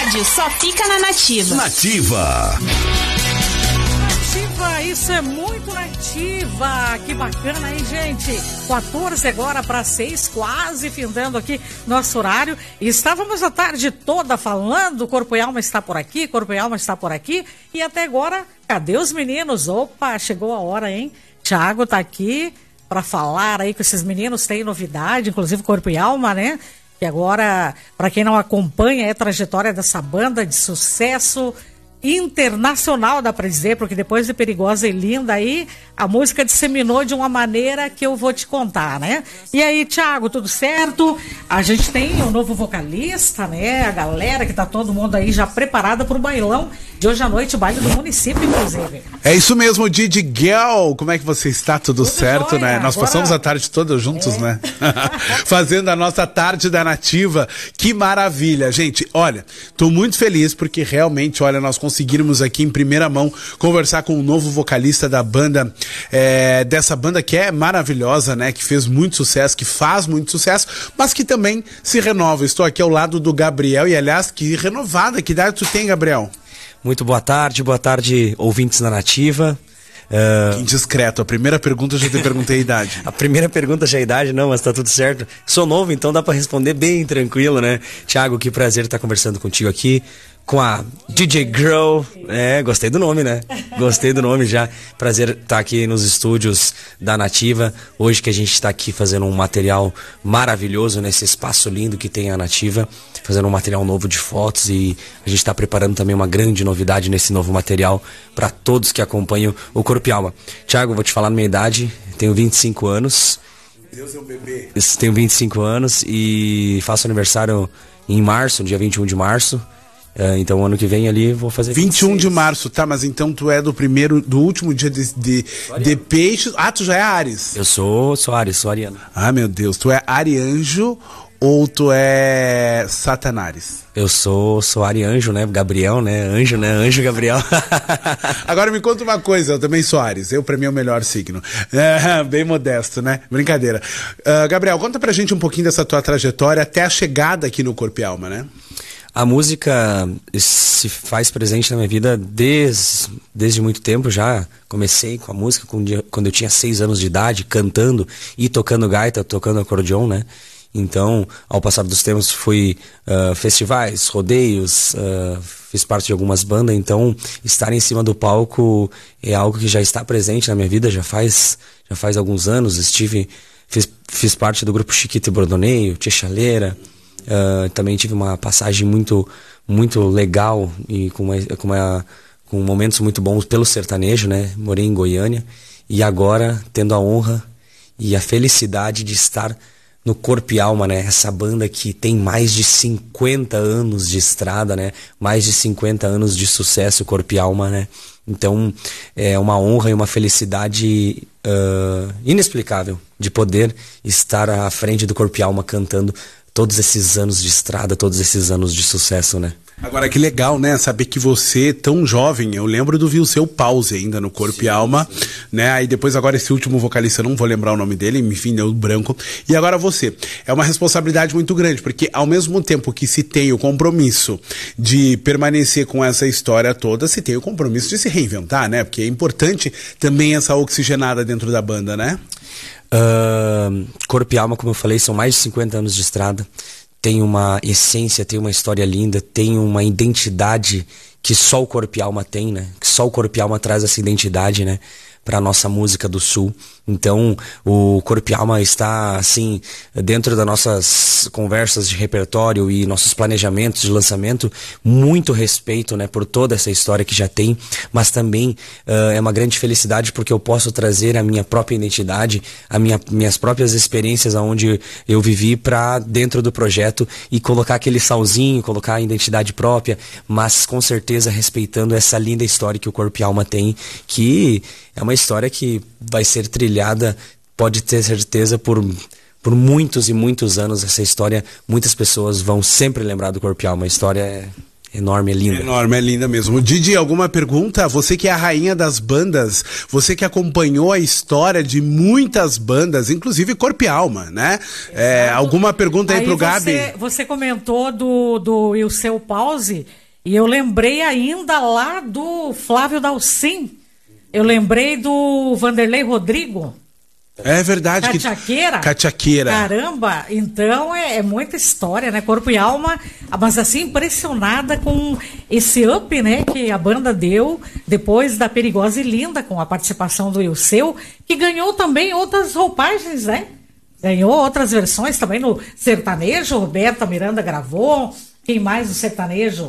rádio só fica na Nativa. Nativa, isso é muito Nativa. Que bacana, hein, gente? 14 agora para 6, quase findando aqui nosso horário. E estávamos a tarde toda falando, Corpo e Alma está por aqui, Corpo e Alma está por aqui. E até agora, cadê os meninos? Opa, chegou a hora, hein? Thiago tá aqui para falar aí com esses meninos, tem novidade, inclusive Corpo e Alma, né? Que agora, para quem não acompanha, é a trajetória dessa banda de sucesso internacional, dá pra dizer, porque depois de Perigosa e Linda aí, a música disseminou de uma maneira que eu vou te contar, né? E aí, Thiago, tudo certo? A gente tem um novo vocalista, né? A galera que tá todo mundo aí já preparada pro bailão de hoje à noite, o baile do município, inclusive. É isso mesmo, Didi Guel, como é que você está? Tudo certo, jóia, né? Nós agora... passamos a tarde toda juntos, né? Fazendo a nossa tarde da Nativa, que maravilha, gente. Olha, tô muito feliz porque realmente, olha, nós conseguirmos aqui em primeira mão conversar com o novo vocalista da banda, dessa banda que é maravilhosa, né? Que fez muito sucesso, que faz muito sucesso, mas que também se renova. Estou aqui ao lado do Gabriel e, aliás, que renovada, que idade tu tem, Gabriel? Muito boa tarde, ouvintes da Nativa. Que indiscreto, a primeira pergunta eu já te perguntei a idade. A primeira pergunta já é a idade, não, mas tá tudo certo. Sou novo, então dá pra responder bem tranquilo, né? Thiago, que prazer estar conversando contigo aqui. Com a DJ Girl, gostei do nome, né? Gostei do nome já. Prazer estar aqui nos estúdios da Nativa. Hoje que a gente está aqui fazendo um material maravilhoso nesse espaço lindo que tem a Nativa. Fazendo um material novo de fotos e a gente está preparando também uma grande novidade nesse novo material para todos que acompanham o Corpo e Alma. Thiago, vou te falar na minha idade, tenho 25 anos. Deus é um bebê. Tenho 25 anos e faço aniversário em março, dia 21 de março. Então ano que vem ali vou fazer 21 de março, tá, mas então tu é do último dia de peixes. Ah, tu já é Áries. Eu sou Áries, sou ariano. Ah, meu Deus, tu é Arianjo ou tu é Satanares? Eu sou Arianjo, né, Gabriel, né, Anjo Gabriel. Agora me conta uma coisa, eu também sou Áries, pra mim é o melhor signo. Bem modesto, né, brincadeira. Gabriel, conta pra gente um pouquinho dessa tua trajetória até a chegada aqui no Corpo e Alma, né? A música se faz presente na minha vida desde muito tempo já. Comecei com a música quando eu tinha 6 anos de idade, cantando e tocando gaita, tocando acordeon, né? Então, ao passar dos tempos, fui festivais, rodeios, fiz parte de algumas bandas. Então, estar em cima do palco é algo que já está presente na minha vida, já faz alguns anos. Fiz parte do grupo Chiquito e Bordoneio, Tia Chaleira. Também tive uma passagem muito, muito legal e com momentos muito bons pelo sertanejo, né? Morei em Goiânia e agora tendo a honra e a felicidade de estar no Corpo e Alma, né? Essa banda que tem mais de 50 anos de estrada, né? Mais de 50 anos de sucesso, Corpo e Alma, né? Então é uma honra e uma felicidade inexplicável de poder estar à frente do Corpo e Alma cantando todos esses anos de estrada, todos esses anos de sucesso, né? Agora, que legal, né? Saber que você, tão jovem, eu lembro do Vilseu Pause ainda no Corpo e Alma, né? Aí depois, agora, esse último vocalista, eu não vou lembrar o nome dele, enfim, deu branco. E agora você. É uma responsabilidade muito grande, porque ao mesmo tempo que se tem o compromisso de permanecer com essa história toda, se tem o compromisso de se reinventar, né? Porque é importante também essa oxigenada dentro da banda, né? Corpo e Alma, como eu falei, são mais de 50 anos de estrada. Tem uma essência, tem uma história linda, tem uma identidade que só o Corpo e Alma tem, né? Que só o Corpo e Alma traz essa identidade, né? Para a nossa música do Sul. Então, o Corpo e Alma está, assim, dentro das nossas conversas de repertório e nossos planejamentos de lançamento, muito respeito, né, por toda essa história que já tem, mas também é uma grande felicidade porque eu posso trazer a minha própria identidade, minhas próprias experiências aonde eu vivi para dentro do projeto e colocar aquele salzinho, colocar a identidade própria, mas com certeza respeitando essa linda história que o Corpo e Alma tem, que é uma história que vai ser trilhada, pode ter certeza, por muitos e muitos anos. Essa história, muitas pessoas vão sempre lembrar do Corpo e Alma. A história enorme, é linda. Enorme, é linda mesmo. Didi, alguma pergunta? Você que é a rainha das bandas, você que acompanhou a história de muitas bandas, inclusive Corpo e Alma, né? Alguma pergunta aí pro Gabi? Você comentou do Ilseu Pause, e eu lembrei ainda lá do Flávio Dalcin. Eu lembrei do Vanderlei Rodrigo. É verdade. Cachaqueira. Caramba, então é muita história, né? Corpo e Alma, mas assim, impressionada com esse up, né? Que a banda deu depois da Perigosa e Linda, com a participação do Ilseu, que ganhou também outras roupagens, né? Ganhou outras versões também no sertanejo, Roberta Miranda gravou. Quem mais no sertanejo?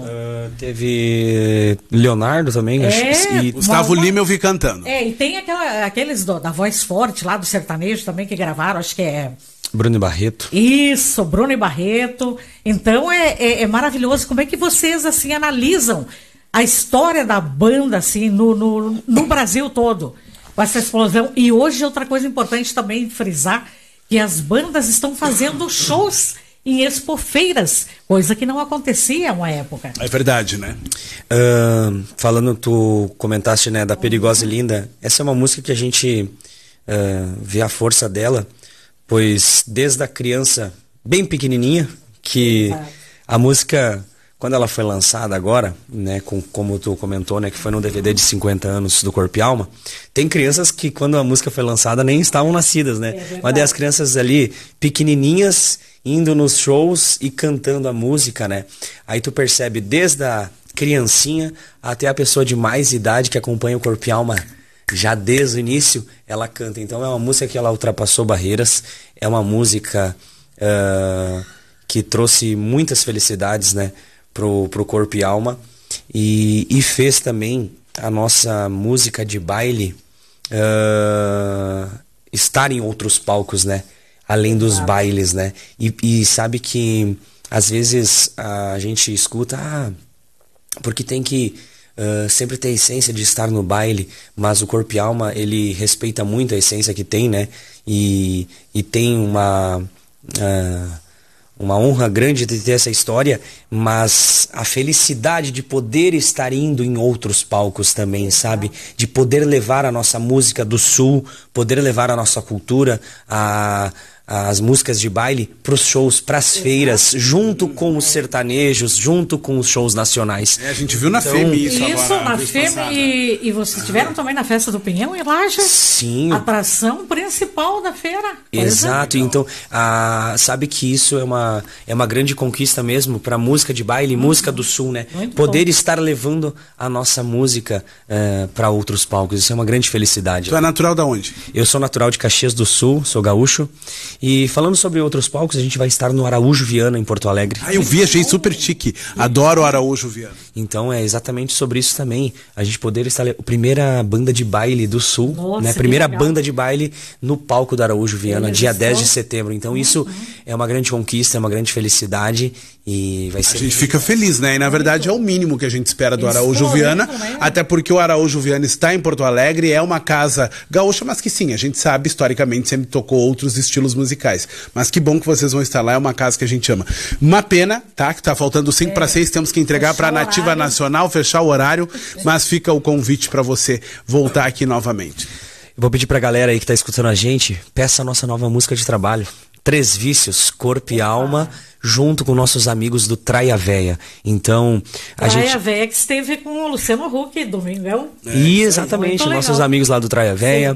Teve Leonardo também. E Gustavo Lima eu vi cantando. E tem aqueles da Voz Forte lá do sertanejo também que gravaram, acho que é... Bruno e Barreto. Isso, Bruno e Barreto. Então é maravilhoso. Como é que vocês assim analisam a história da banda assim no Brasil todo? Com essa explosão. E hoje outra coisa importante também frisar, que as bandas estão fazendo shows em expofeiras, coisa que não acontecia há uma época. É verdade, né? Falando, tu comentaste, né, da Perigosa e Linda, essa é uma música que a gente vê a força dela, pois desde a criança bem pequenininha, que a música, quando ela foi lançada agora, né, como tu comentou, né, que foi no DVD de 50 anos do Corpo e Alma, tem crianças que quando a música foi lançada nem estavam nascidas, né? Mas daí as crianças ali, pequenininhas, indo nos shows e cantando a música, né? Aí tu percebe desde a criancinha até a pessoa de mais idade que acompanha o Corpo e Alma, já desde o início ela canta. Então é uma música que ela ultrapassou barreiras, é uma música que trouxe muitas felicidades, né, pro Corpo e Alma, e fez também a nossa música de baile estar em outros palcos, né? Além dos bailes, né? E sabe que às vezes a gente escuta, porque tem que sempre ter a essência de estar no baile, mas o Corpo e Alma, ele respeita muito a essência que tem, né? E tem uma honra grande de ter essa história, mas a felicidade de poder estar indo em outros palcos também, sabe? De poder levar a nossa música do Sul, poder levar a nossa cultura, as músicas de baile para os shows, para as feiras, junto com os sertanejos, junto com os shows nacionais. A gente viu na FEME isso agora. Isso, na FEME, e vocês estiveram também na Festa do Pinhão em Lages? Sim. Atração principal da feira. Exato, então, sabe que isso é uma grande conquista mesmo para a música de baile, música do Sul, né? Muito poder estar levando a nossa música para outros palcos, isso é uma grande felicidade. Tu é natural da onde? Eu sou natural de Caxias do Sul, sou gaúcho. E falando sobre outros palcos, a gente vai estar no Araújo Viana, em Porto Alegre. Eu vi, achei super chique. Adoro o Araújo Viana. Então é exatamente sobre isso também. A gente poder estar a primeira banda de baile do Sul, né? Primeira banda de baile no palco do Araújo Viana, dia 10 de setembro. Então isso é uma grande conquista, é uma grande felicidade. E vai ser... A gente fica feliz, né? E na verdade é o mínimo que a gente espera do Araújo Viana, até porque o Araújo Viana está em Porto Alegre, é uma casa gaúcha, mas que sim, a gente sabe, historicamente sempre tocou outros estilos musicais. Mas que bom que vocês vão estar lá, é uma casa que a gente ama. Uma pena, tá? Que tá faltando 5 para 6, temos que entregar para a Nativa Nacional, fechar o horário, mas fica o convite para você voltar aqui novamente. Eu vou pedir pra galera aí que tá escutando a gente, peça a nossa nova música de trabalho. 3 Vícios, Corpo e Alma, junto com nossos amigos do Traia Véia. Então, Traia Véia que esteve com o Luciano Huck domingão. Exatamente, nossos amigos lá do Traia Véia.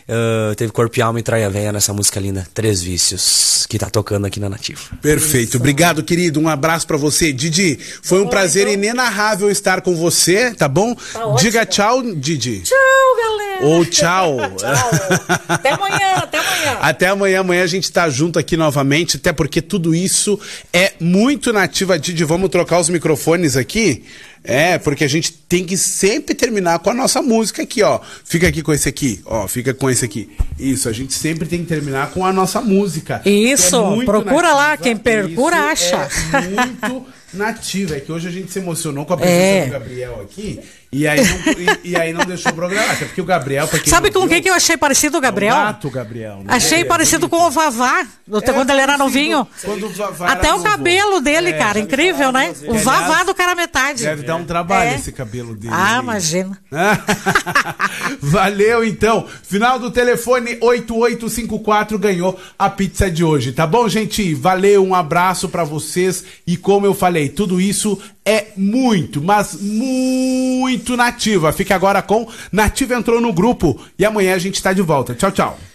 Teve Corpo e Alma e Traia Véia nessa música linda, 3 Vícios, que tá tocando aqui na Nativa. Perfeito, obrigado, querido, um abraço pra você. Didi, foi um prazer inenarrável estar com você, tá bom? Diga tchau, Didi. Tchau, galera. Ou tchau. Tchau. Até amanhã. Até amanhã a gente tá junto aqui novamente, até porque tudo isso é muito Nativa. Didi, vamos trocar os microfones aqui? Porque a gente tem que sempre terminar com a nossa música aqui, ó. Fica aqui com esse aqui, ó. Fica com esse aqui. Isso, a gente sempre tem que terminar com a nossa música. Isso, procura lá, quem procura acha. É muito Nativa. É que hoje a gente se emocionou com a presença do Gabriel aqui. E aí não deixou programar, até porque o Gabriel... Sabe com quem que eu achei parecido o Gabriel? O gato, Gabriel. Né? Achei parecido com o Vavá, quando ele era novinho. Quando o Vavá até o cabelo dele, cara, incrível, né? O Vavá do cara metade. Deve dar um trabalho esse cabelo dele. Ah, imagina. Valeu, então. Final do telefone 8854 ganhou a pizza de hoje, tá bom, gente? Valeu, um abraço pra vocês. E como eu falei, tudo isso é muito, mas muito Nativa. Fique agora com Nativa Entrou no Grupo e amanhã a gente tá de volta. Tchau, tchau.